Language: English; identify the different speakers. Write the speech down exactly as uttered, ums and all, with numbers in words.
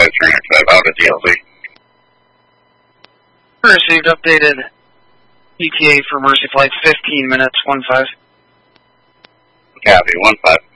Speaker 1: five, Trainer five, out of D L Z.
Speaker 2: Received updated E T A for Mercy Flight, fifteen minutes, one five.
Speaker 1: Copy, one five.